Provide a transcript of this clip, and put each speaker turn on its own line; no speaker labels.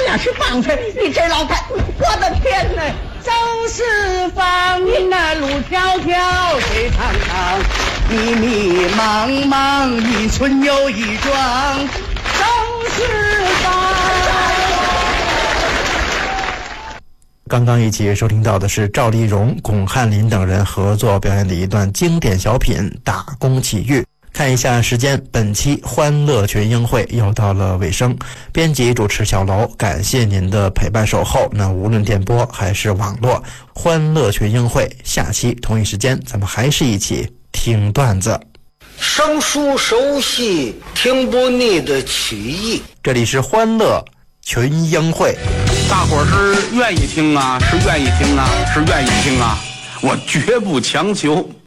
那是棒槌，你这老太，我的天哪！走四方，那路迢迢，水长长，迷迷茫茫，一村又一庄，走四方。
刚刚一起收听到的是赵丽蓉、巩汉林等人合作表演的一段经典小品《打工奇遇》。看一下时间，本期欢乐群英会又到了尾声。编辑主持小楼，感谢您的陪伴守候。那无论电波还是网络，欢乐群英会下期同一时间，咱们还是一起听段子，
生疏熟悉，听不腻的曲艺。
这里是欢乐群英会。
大伙儿是愿意听啊，是愿意听啊，是愿意听啊，我绝不强求。